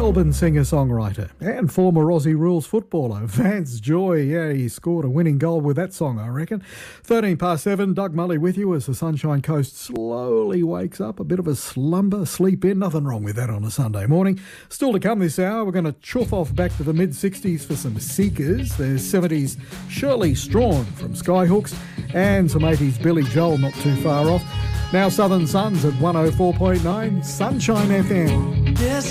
Melbourne singer-songwriter and former Aussie rules footballer, Vance Joy. Yeah, he scored a winning goal with that song, I reckon. 13 past 7, Doug Mully with you as the Sunshine Coast slowly wakes up. A bit of a slumber, sleep in, nothing wrong with that on a Sunday morning. Still to come this hour, we're going to chuff off back to the mid-60s for some Seekers. There's 70s Shirley Strawn from Skyhooks and some 80s Billy Joel not too far off. Now Southern Suns at 104.9 Sunshine FM. This